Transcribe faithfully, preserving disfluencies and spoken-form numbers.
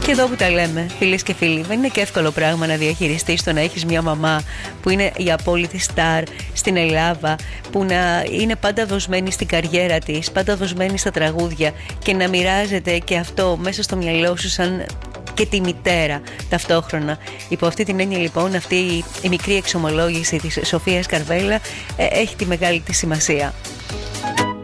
Και εδώ που τα λέμε, φίλες και φίλοι, δεν είναι και εύκολο πράγμα να διαχειριστείς το να έχεις μια μαμά που είναι η απόλυτη στάρ στην Ελλάδα, που να είναι πάντα δοσμένη στην καριέρα της, πάντα δοσμένη στα τραγούδια και να μοιράζεται και αυτό μέσα στο μυαλό σου σαν και τη μητέρα ταυτόχρονα. Υπό αυτή την έννοια λοιπόν, αυτή η μικρή εξομολόγηση της Σοφίας Καρβέλα ε, έχει τη μεγάλη της σημασία.